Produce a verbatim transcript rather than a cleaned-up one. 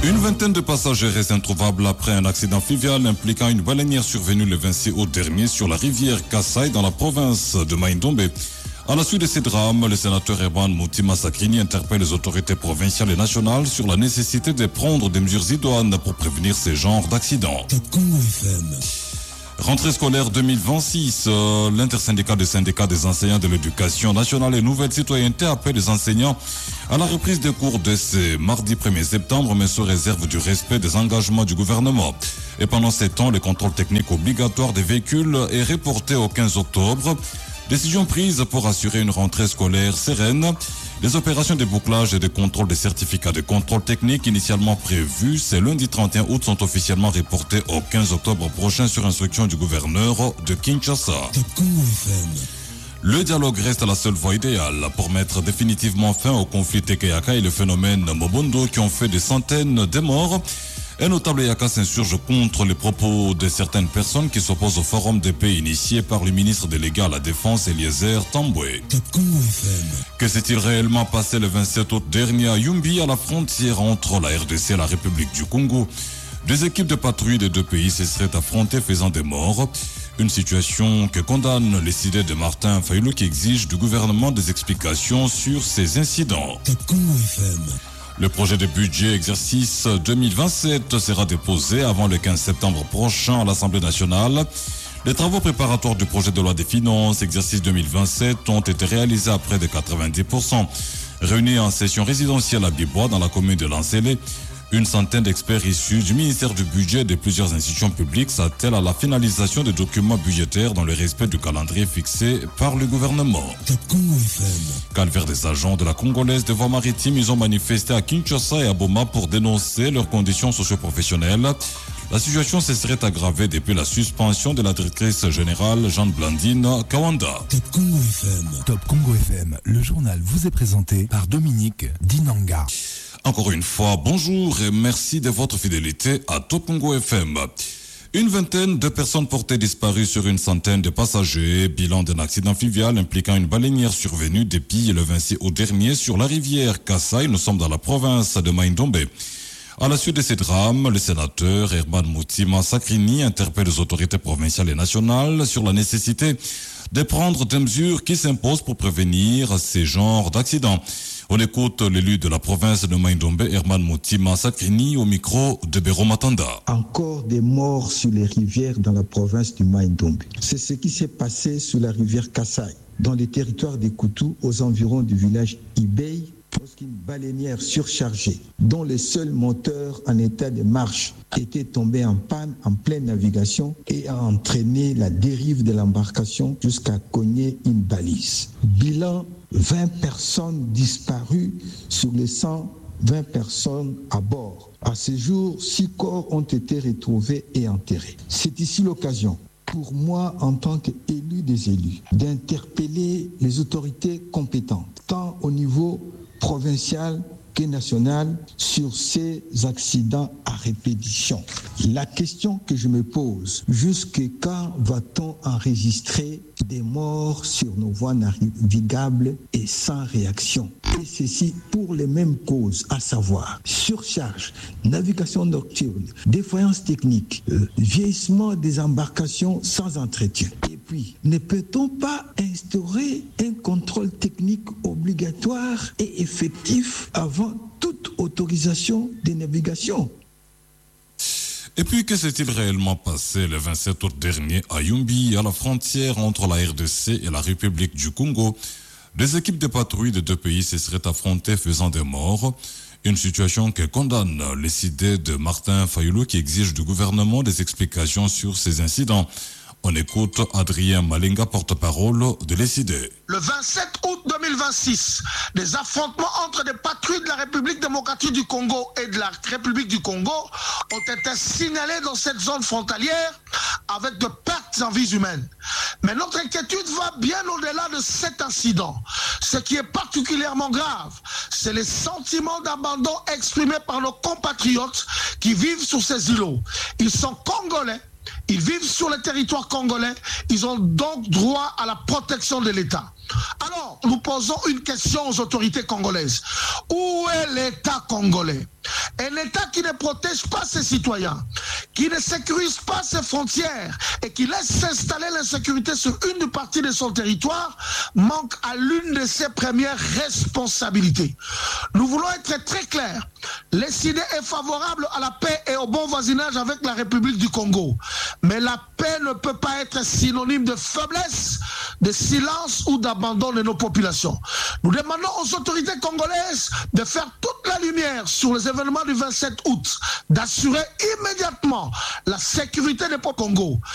Une vingtaine de passagers restent introuvables après un accident fluvial impliquant une baleinière survenue le vingt-six août dernier sur la rivière Kasaï dans la province de Maïndombe. À la suite de ces drames, le sénateur Herman Moutima Sakrini interpelle les autorités provinciales et nationales sur la nécessité de prendre des mesures idoines pour prévenir ces genres d'accidents. Rentrée scolaire deux mille vingt-six, euh, l'intersyndicat des syndicats des enseignants de l'éducation nationale et nouvelle citoyenneté appelle les enseignants à la reprise des cours de ce mardi premier septembre, mais sous réserve du respect des engagements du gouvernement. Et pendant ces temps, le contrôle technique obligatoire des véhicules est reporté au quinze octobre. Décision prise pour assurer une rentrée scolaire sereine. Les opérations de bouclage et de contrôle des certificats de contrôle technique initialement prévues ce lundi trente et un août sont officiellement reportées au quinze octobre prochain sur instruction du gouverneur de Kinshasa. Le dialogue reste la seule voie idéale pour mettre définitivement fin au conflit Tekeyaka et le phénomène Mobondo qui ont fait des centaines de morts. Un notable Yaka s'insurge contre les propos de certaines personnes qui s'opposent au forum de paix initié par le ministre délégué à la Défense Eliezer Tambwe. Que s'est-il réellement passé le vingt-sept août dernier à Yumbi, à la frontière entre la R D C et la République du Congo? Deux équipes de patrouille des deux pays se seraient affrontées faisant des morts. Une situation que condamne les idées de Martin Fayulu qui exige du gouvernement des explications sur ces incidents. Le projet de budget exercice deux mille vingt-sept sera déposé avant le quinze septembre prochain à l'Assemblée nationale. Les travaux préparatoires du projet de loi des finances exercice deux mille vingt-sept ont été réalisés à près de quatre-vingt-dix pour cent. Réunis en session résidentielle à Bibois dans la commune de Lancélé, une centaine d'experts issus du ministère du budget et de plusieurs institutions publiques s'attellent à la finalisation des documents budgétaires dans le respect du calendrier fixé par le gouvernement. Calvaire des agents de la Congolaise des voies maritimes, ils ont manifesté à Kinshasa et à Boma pour dénoncer leurs conditions socio-professionnelles. La situation se serait aggravée depuis la suspension de la directrice générale Jeanne Blandine Kawanda. Top Congo F M. Top Congo F M, le journal vous est présenté par Dominique Dinanga. Encore une fois, bonjour et merci de votre fidélité à Top Congo F M. Une vingtaine de personnes portées disparues sur une centaine de passagers. Bilan d'un accident fluvial impliquant une baleinière survenue depuis le vingt-six août dernier sur la rivière Kasaï. Nous sommes dans la province de Maïndombe. À la suite de ces drames, le sénateur Herman Moutima Sakrini interpelle les autorités provinciales et nationales sur la nécessité de prendre des mesures qui s'imposent pour prévenir ces genres d'accidents. On écoute l'élu de la province de Maïndombe, Herman Moutima Sakrini, au micro de Béro Matanda. Encore des morts sur les rivières dans la province du Maïndombe. C'est ce qui s'est passé sur la rivière Kasaï, dans les territoires des Koutou, aux environs du village Ibey, lorsqu'une baleinière surchargée, dont le seul moteur en état de marche était tombé en panne en pleine navigation et a entraîné la dérive de l'embarcation jusqu'à cogner une balise. Bilan, vingt personnes disparues sur les cent vingt personnes à bord. À ce jour, six corps ont été retrouvés et enterrés. C'est ici l'occasion, pour moi, en tant qu'élu des élus, d'interpeller les autorités compétentes, tant au niveau provincial que national, sur ces accidents à répétition. La question que je me pose, jusque quand va-t-on enregistrer des morts sur nos voies navigables et sans réaction? Et ceci pour les mêmes causes, à savoir surcharge, navigation nocturne, défaillance technique, euh, vieillissement des embarcations sans entretien. Et puis, ne peut-on pas instaurer un contrôle technique obligatoire et effectif avant toute autorisation de navigation? Et puis, que s'est-il réellement passé le vingt-sept août dernier à Yumbi, à la frontière entre la R D C et la République du Congo? Des équipes de patrouille des deux pays se seraient affrontées faisant des morts. Une situation que condamne les idées de Martin Fayulu qui exige du gouvernement des explications sur ces incidents. On écoute Adrien Malinga, porte-parole de l'E S I D. Le vingt-sept août deux mille vingt-six, des affrontements entre des patrouilles de la République démocratique du Congo et de la République du Congo ont été signalés dans cette zone frontalière avec de pertes en vies humaines. Mais notre inquiétude va bien au-delà de cet incident. Ce qui est particulièrement grave, c'est les sentiments d'abandon exprimés par nos compatriotes qui vivent sur ces îlots. Ils sont congolais. Ils vivent sur le territoire congolais, ils ont donc droit à la protection de l'État. Alors, nous posons une question aux autorités congolaises. Où est l'État congolais? Un État qui ne protège pas ses citoyens, qui ne sécurise pas ses frontières et qui laisse s'installer l'insécurité sur une partie de son territoire manque à l'une de ses premières responsabilités. Nous voulons être très clairs. Le C I D est favorable à la paix et au bon voisinage avec la République du Congo. Mais la paix ne peut pas être synonyme de faiblesse, de silence ou d'abandon de nos populations. Nous demandons aux autorités congolaises de faire toute la lumière sur les événements du vingt-sept août, d'assurer immédiatement la sécurité des peuples Congo.